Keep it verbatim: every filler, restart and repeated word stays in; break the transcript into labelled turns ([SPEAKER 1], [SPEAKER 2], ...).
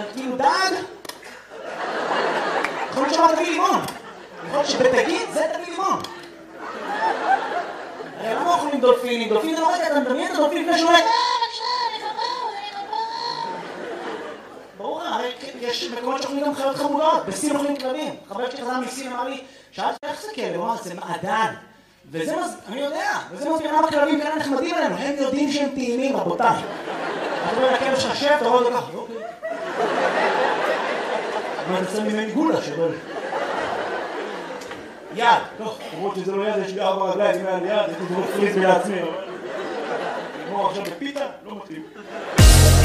[SPEAKER 1] אבל כאילו דג, יכול להיות שאמר תביא לימון. יכול להיות שבדגית זה תביא לימון. הרי למה אוכלים דולפינים? דולפין זה לא רגע, אתה מדמיין את הדולפין לפני שאומר, ברור, הרי יש מקומות שאוכלים גם חיות חמודות, בסין אוכלים כלבים. חבר שלי חזר מסין אמר לי, שאלתי איך זה כלב? הוא אמר, זה מעדן. וזה מז... אני יודע, וזה מסביר למה כלבים כאלה נחמדים עלינו, הם יודעים שהם טעימים, רבותיי. אתה רואה לכלב שחשב, אתה רואה אותו ככה, אוקיי. אבל אתה שם ממני גולה שדול. יד, טוב, למרות שזה לא יד, יש לי ארבע רגליים, אם היה לי יד, הייתי דרוך פריז בעצמי. נגמור עכשיו בפיתה, לא מתאים.